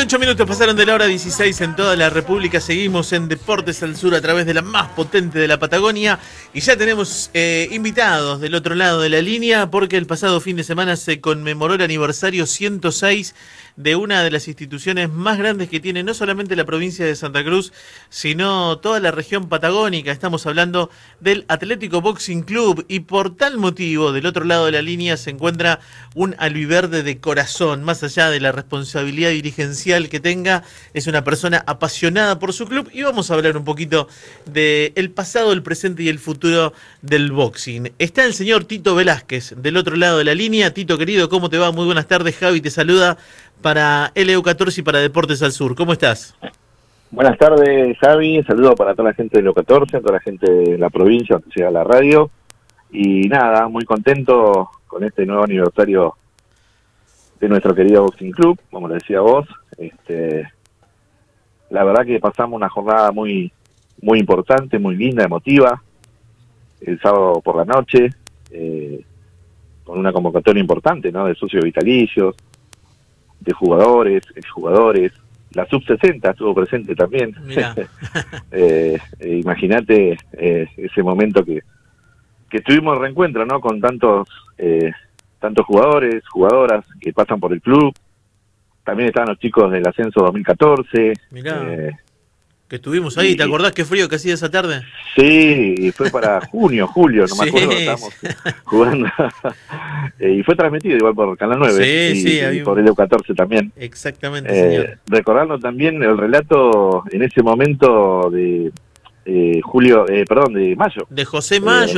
8 minutos pasaron de la hora 16 en toda la República. Seguimos en Deportes al Sur a través de la más potente de la Patagonia. Y ya tenemos invitados del otro lado de la línea, porque el pasado fin de semana se conmemoró el aniversario 106 de una de las instituciones más grandes que tiene no solamente la provincia de Santa Cruz, sino toda la región patagónica. Estamos hablando del Atlético Boxing Club, y por tal motivo, del otro lado de la línea se encuentra un albiverde de corazón. Más allá de la responsabilidad dirigencial que tenga, es una persona apasionada por su club, y vamos a hablar un poquito del pasado, el presente y el futuro del boxing. Está el señor Tito Velázquez del otro lado de la línea. Tito, querido, ¿cómo te va? Muy buenas tardes. Javi te saluda para LU14 y para Deportes al Sur. ¿Cómo estás? Buenas tardes, Javi. Saludo para toda la gente de LU14, toda la gente de la provincia que llega a la radio. Y nada, muy contento con este nuevo aniversario de nuestro querido Boxing Club, como le decía vos. La verdad que pasamos una jornada muy importante, muy linda, emotiva, el sábado por la noche, con una convocatoria importante, ¿no? De socios vitalicios, de jugadores, exjugadores. La sub-60 estuvo presente también. Imagínate ese momento que tuvimos reencuentro, ¿no? Con tantos jugadores, jugadoras que pasan por el club. También estaban los chicos del Ascenso 2014. Mirá, que estuvimos ahí. ¿Te acordás qué frío que hacía esa tarde? Sí, fue para julio, no me acuerdo, estábamos jugando. Y fue transmitido igual por Canal 9 y por LU14 también. Exactamente, señor. Recordando también el relato en ese momento de de Mayo. De José Mayo,